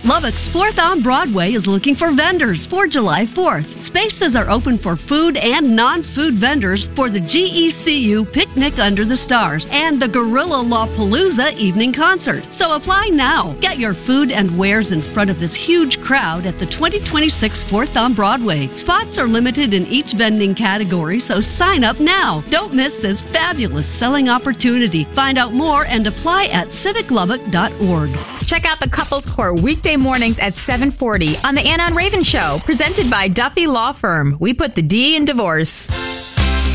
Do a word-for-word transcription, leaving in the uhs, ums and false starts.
Lubbock's fourth on Broadway is looking for vendors for July fourth. Spaces are open for food and non-food vendors for the G E C U Picnic Under the Stars and the Gorilla Lawpalooza evening concert. So apply now. Get your food and wares in front of this huge crowd at the twenty twenty-six fourth on Broadway. Spots are limited in each vending category, so sign up now. Don't miss this fabulous selling opportunity. Find out more and apply at civic lubbock dot org. Check out the Couples Court weekday mornings at seven forty on the Anna and Raven Show, presented by Duffy Law Firm. We put the D in divorce.